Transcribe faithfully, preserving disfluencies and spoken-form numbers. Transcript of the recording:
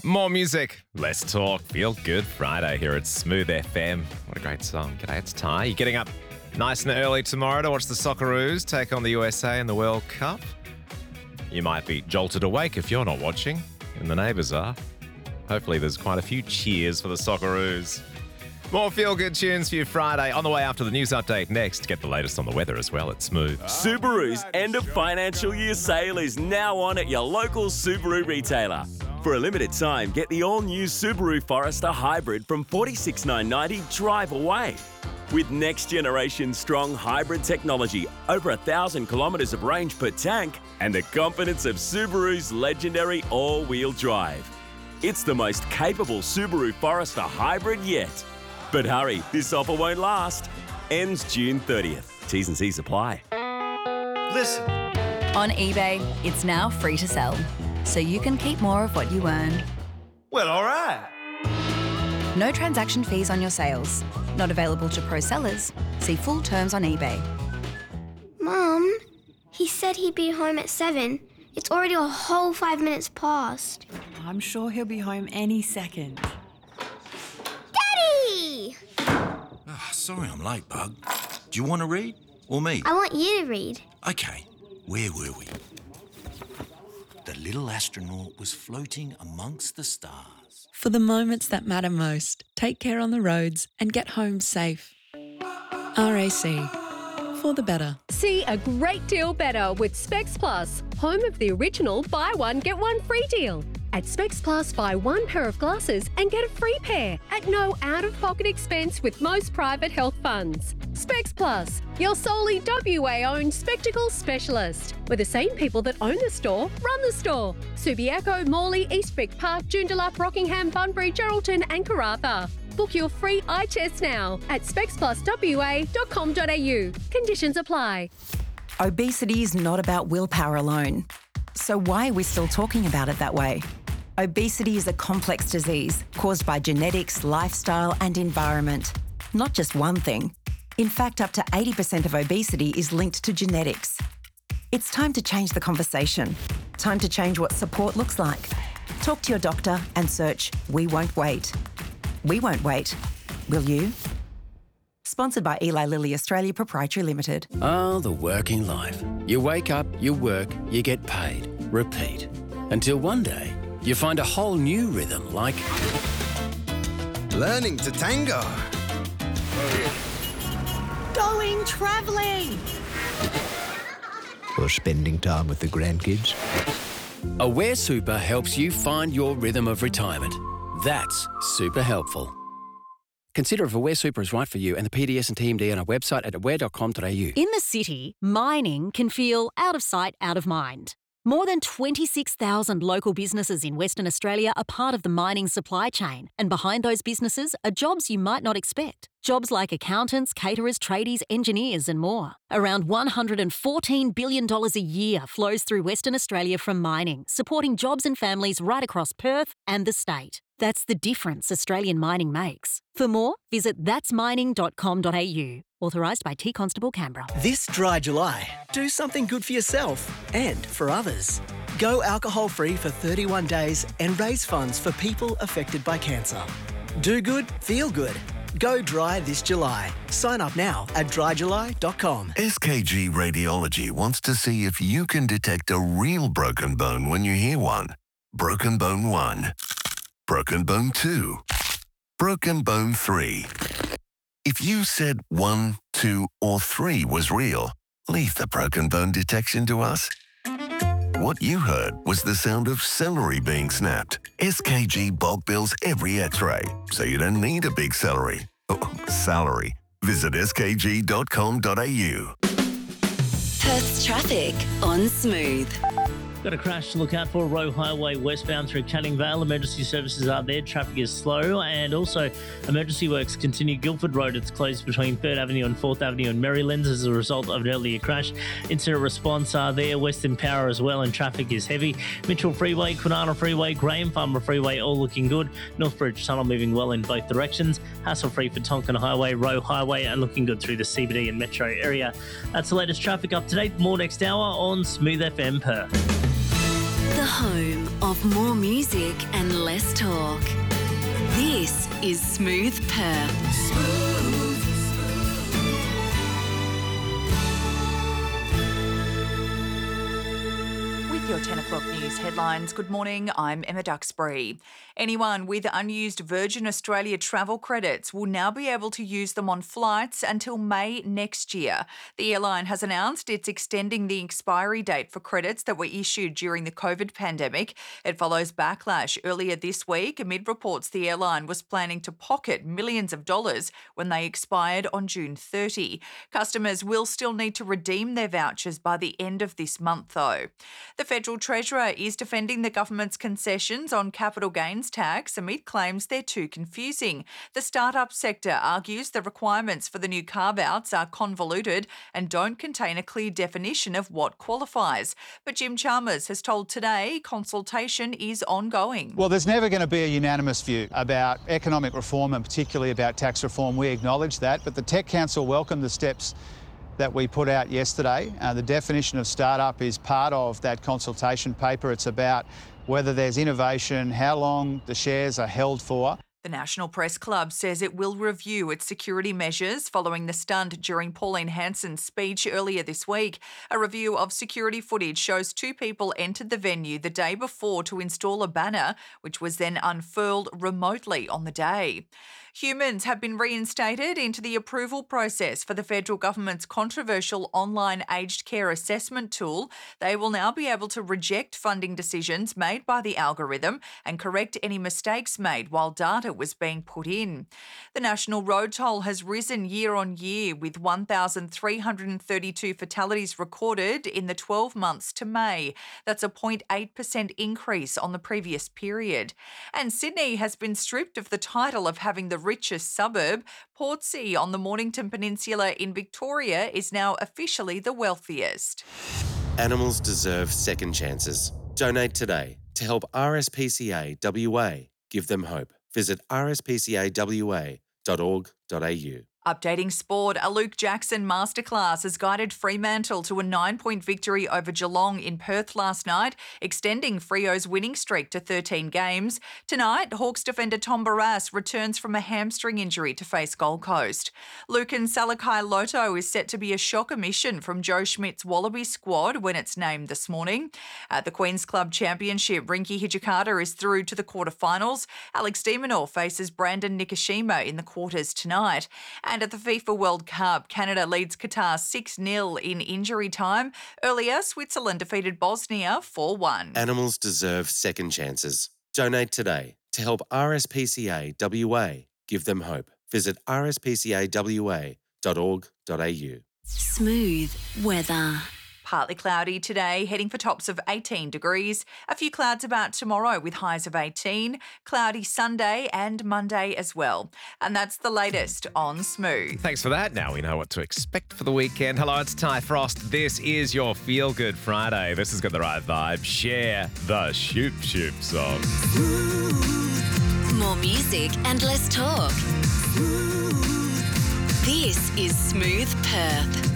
More music, less talk. Feel good Friday here at Smooth F M. What a great song. G'day, it's Ty. You're getting up nice and early tomorrow to watch the Socceroos take on the U S A in the World Cup. You might be jolted awake if you're not watching, and the neighbours are. Hopefully there's quite a few cheers for the Socceroos. More feel-good tunes for you Friday. On the way after the news update next. Get the latest on the weather as well. It's Smooth. Subaru's end of financial year sale is now on at your local Subaru retailer. For a limited time, get the all-new Subaru Forester Hybrid from forty-six thousand nine hundred ninety drive away. With next-generation strong hybrid technology, over a thousand kilometres of range per tank, and the confidence of Subaru's legendary all-wheel drive. It's the most capable Subaru Forester Hybrid yet. But hurry, this offer won't last. Ends June thirtieth. T's and C's apply. Listen. On eBay, it's now free to sell, so you can keep more of what you earn. Well, all right. No transaction fees on your sales. Not available to pro sellers. See full terms on eBay. Mum, he said he'd be home at seven. It's already a whole five minutes past. I'm sure he'll be home any second. Daddy! Oh, sorry I'm late, Bug. Do you want to read? Or me? I want you to read. Okay, where were we? The little astronaut was floating amongst the stars. For the moments that matter most, take care on the roads and get home safe. R A C. For the better. See a great deal better with Specs Plus, home of the original buy one, get one free deal. At Specs Plus, buy one pair of glasses and get a free pair at no out-of-pocket expense with most private health funds. Specs Plus, your solely W A-owned spectacle specialist, where the same people that own the store run the store. Subiaco, Morley, Eastwick Park, Joondalup, Rockingham, Bunbury, Geraldton and Karratha. Book your free eye test now at specs plus w a dot com dot a u. Conditions apply. Obesity is not about willpower alone. So why are we still talking about it that way? Obesity is a complex disease caused by genetics, lifestyle and environment. Not just one thing. In fact, up to eighty percent of obesity is linked to genetics. It's time to change the conversation. Time to change what support looks like. Talk to your doctor and search We Won't Wait. We won't wait. Will you? Sponsored by Eli Lilly Australia Proprietary Limited. Oh, the working life. You wake up, you work, you get paid. Repeat. Until one day, you find a whole new rhythm like... learning to tango. Going travelling. Or spending time with the grandkids. Aware Super helps you find your rhythm of retirement. That's super helpful. Consider if Aware Super is right for you and the P D S and T M D on our website at aware dot com dot a u. In the city, mining can feel out of sight, out of mind. More than twenty-six thousand local businesses in Western Australia are part of the mining supply chain, and behind those businesses are jobs you might not expect. Jobs like accountants, caterers, tradies, engineers and more. Around one hundred fourteen billion dollars a year flows through Western Australia from mining, supporting jobs and families right across Perth and the state. That's the difference Australian mining makes. For more, visit that's mining dot com dot a u. Authorised by T Constable Canberra. This dry July, do something good for yourself and for others. Go alcohol-free for thirty-one days and raise funds for people affected by cancer. Do good, feel good. Go dry this July. Sign up now at dry july dot com. S K G Radiology wants to see if you can detect a real broken bone when you hear one. Broken bone one. Broken bone two. Broken bone three. If you said one, two, or three was real, leave the broken bone detection to us. What you heard was the sound of celery being snapped. S K G bulk bills every x-ray, so you don't need a big celery. Oh, salary. Visit s k g dot com dot a u. Perth's traffic on Smooth. Got a crash to look out for, Roe Highway westbound through Canning Vale. Emergency services are there. Traffic is slow. And also, emergency works continue. Guildford Road, it's closed between third Avenue and fourth Avenue in Marylands as a result of an earlier crash. Incident response are there. Western Power as well, and traffic is heavy. Mitchell Freeway, Kwinana Freeway, Graham Farmer Freeway, all looking good. Northbridge Tunnel moving well in both directions. Hassle-free for Tonkin Highway, Roe Highway, and looking good through the C B D and metro area. That's the latest traffic up to date. More next hour on Smooth F M Perth. The home of more music and less talk. This is Smooth Perth. Smooth. With your ten o'clock news headlines, good morning, I'm Emma Duxbury. Anyone with unused Virgin Australia travel credits will now be able to use them on flights until May next year. The airline has announced it's extending the expiry date for credits that were issued during the COVID pandemic. It follows backlash earlier this week amid reports the airline was planning to pocket millions of dollars when they expired on June thirtieth. Customers will still need to redeem their vouchers by the end of this month, though. The Federal Treasurer is defending the government's concessions on capital gains tax amid claims they're too confusing. The startup sector argues the requirements for the new carve-outs are convoluted and don't contain a clear definition of what qualifies. But Jim Chalmers has told Today consultation is ongoing. Well, there's never going to be a unanimous view about economic reform and particularly about tax reform. We acknowledge that, but the Tech Council welcomed the steps that we put out yesterday. Uh, the definition of startup is part of that consultation paper. It's about whether there's innovation, how long the shares are held for. The National Press Club says it will review its security measures following the stunt during Pauline Hanson's speech earlier this week. A review of security footage shows two people entered the venue the day before to install a banner, which was then unfurled remotely on the day. Humans have been reinstated into the approval process for the federal government's controversial online aged care assessment tool. They will now be able to reject funding decisions made by the algorithm and correct any mistakes made while data was being put in. The national road toll has risen year on year, with one thousand three hundred thirty-two fatalities recorded in the twelve months to May. That's a zero point eight percent increase on the previous period. And Sydney has been stripped of the title of having the richest suburb. Portsea on the Mornington Peninsula in Victoria is now officially the wealthiest. Animals deserve second chances. Donate today to help R S P C A W A give them hope. Visit r s p c a w a dot org dot a u. Updating sport, a Luke Jackson masterclass has guided Fremantle to a nine-point victory over Geelong in Perth last night, extending Freo's winning streak to thirteen games. Tonight, Hawks defender Tom Barrass returns from a hamstring injury to face Gold Coast. Lucan Salakai Loto is set to be a shock omission from Joe Schmidt's Wallaby squad when it's named this morning. At the Queen's Club Championship, Rinky Hijikata is through to the quarterfinals. Alex de Minaur faces Brandon Nikishima in the quarters tonight. And at the FIFA World Cup, Canada leads Qatar six nil in injury time. Earlier, Switzerland defeated Bosnia four one. Animals deserve second chances. Donate today to help R S P C A W A give them hope. Visit r s p c a w a dot org dot a u. Smooth weather. Partly cloudy today, heading for tops of eighteen degrees. A few clouds about tomorrow with highs of eighteen. Cloudy Sunday and Monday as well. And that's the latest on Smooth. Thanks for that. Now we know what to expect for the weekend. Hello, it's Ty Frost. This is your Feel Good Friday. This has got the right vibe. Share the Shoop Shoop song. More music and less talk. This is Smooth Perth.